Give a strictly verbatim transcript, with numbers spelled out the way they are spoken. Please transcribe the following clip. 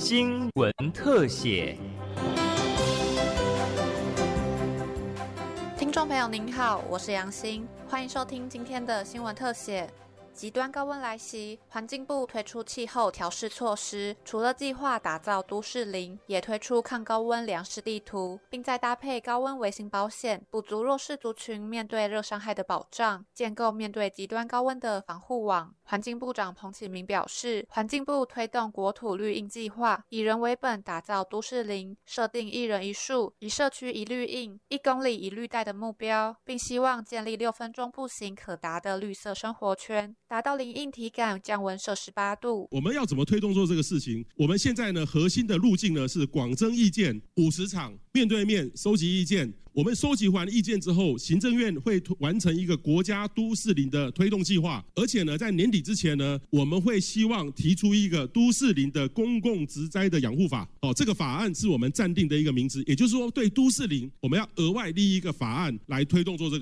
新闻特写。 听众朋友您好，我是杨欣，欢迎收听今天的新闻特写。极端高温来袭，环境部推出气候调试措施，除了计划打造都市林，也推出抗高温粮食地图，并再搭配高温微型保险，补足弱势族群面对热伤害的保障，建构面对极端高温的防护网。环境部长彭启明表示，环境部推动国土绿印计划，以人为本打造都市林，设定一人一树、一社区一绿印、一公里一绿带的目标，并希望建立六分钟步行可达的绿色生活圈，达到零印体感，降温摄氏八度。 我们要怎么推动做这个事情？我们现在呢，核心的路径呢是广征意见，五十场面对面收集意见。我们收集完意见之后，行政院会完成一个国家都市林的推动计划，而且呢，在年底之前呢，我们会希望提出一个都市林的公共植栽的养护法。哦，这个法案是我们暂定的一个名字，也就是说，对都市林，我们要额外立一个法案来推动做这个。